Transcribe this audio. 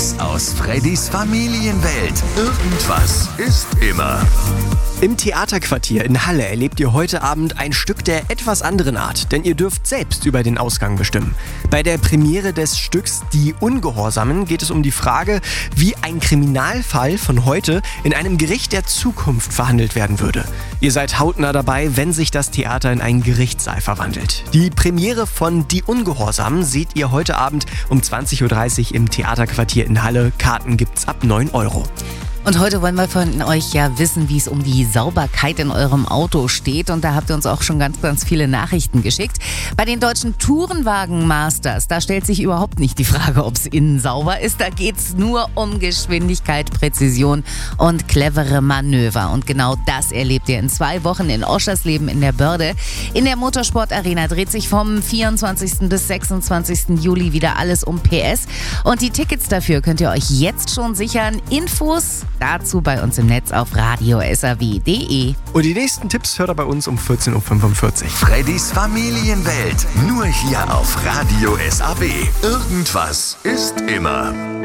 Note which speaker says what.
Speaker 1: Tipps aus Freddys Familienwelt. Irgendwas ist immer.
Speaker 2: Im Theaterquartier in Halle erlebt ihr heute Abend ein Stück der etwas anderen Art, denn ihr dürft selbst über den Ausgang bestimmen. Bei der Premiere des Stücks Die Ungehorsamen geht es um die Frage, wie ein Kriminalfall von heute in einem Gericht der Zukunft verhandelt werden würde. Ihr seid hautnah dabei, wenn sich das Theater in einen Gerichtssaal verwandelt. Die Premiere von Die Ungehorsamen seht ihr heute Abend um 20.30 Uhr im Theaterquartier in Halle. Karten gibt's ab 9 €.
Speaker 3: Und heute wollen wir von euch ja wissen, wie es um die Sauberkeit in eurem Auto steht. Und da habt ihr uns auch schon ganz, ganz viele Nachrichten geschickt. Bei den deutschen Tourenwagen-Masters, da stellt sich überhaupt nicht die Frage, ob es innen sauber ist. Da geht's nur um Geschwindigkeit, Präzision und clevere Manöver. Und genau das erlebt ihr in 2 Wochen in Oschersleben in der Börde. In der Motorsport-Arena dreht sich vom 24. bis 26. Juli wieder alles um PS. Und die Tickets dafür könnt ihr euch jetzt schon sichern. Infos dazu bei uns im Netz auf radiosaw.de.
Speaker 2: Und die nächsten Tipps hört ihr bei uns um 14.45 Uhr.
Speaker 1: Freddys Familienwelt. Nur hier auf Radio SAW. Irgendwas ist immer.